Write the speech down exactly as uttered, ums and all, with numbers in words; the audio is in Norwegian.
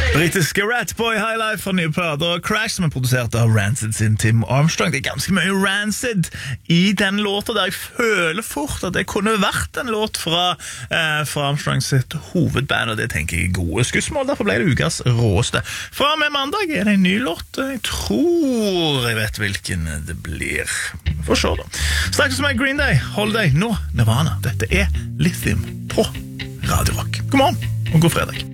Britiske Ratboy High Life fra nye plater Crash, som er produsert av Rancid sin Tim Armstrong. Det er ganske mye Rancid i den låta der. Jeg føler fort at det kunne vært en låt fra, eh, fra Armstrong sitt hovedband, og det tenker jeg er gode skussmål. Derfor ble det ukas råeste. Fra med mandag er det en ny låt. Jeg tror jeg vet hvilken det blir. Få se da. Snakkes med Green Day, Holiday, nå Nirvana. Dette er Lithium på Radio Rock. God morgen og god fredag.